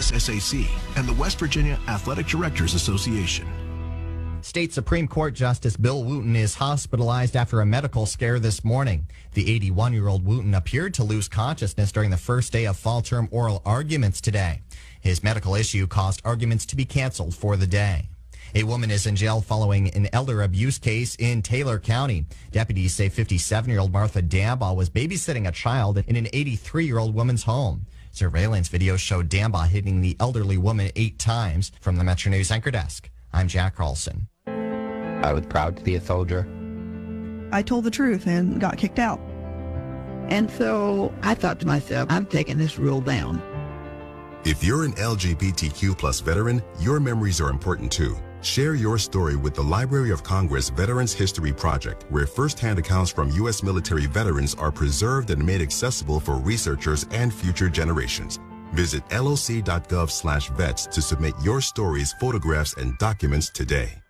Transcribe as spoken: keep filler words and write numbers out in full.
S S A C, and the West Virginia Athletic Directors Association. State Supreme Court Justice Bill Wooten is hospitalized after a medical scare this morning. The eighty-one-year-old Wooten appeared to lose consciousness during the first day of fall-term oral arguments today. His medical issue caused arguments to be canceled for the day. A woman is in jail following an elder abuse case in Taylor County. Deputies say fifty-seven-year-old Martha Dambaugh was babysitting a child in an eighty-three-year-old woman's home. Surveillance video showed Dambaugh hitting the elderly woman eight times. From the Metro News Anchor Desk, I'm Jack Carlson. I was proud to be a soldier. I told the truth and got kicked out. And so I thought to myself, I'm taking this rule down. If you're an L G B T Q plus veteran, your memories are important too. Share your story with the Library of Congress Veterans History Project, where firsthand accounts from U S military veterans are preserved and made accessible for researchers and future generations. Visit L O C dot gov slash vets to submit your stories, photographs, and documents today.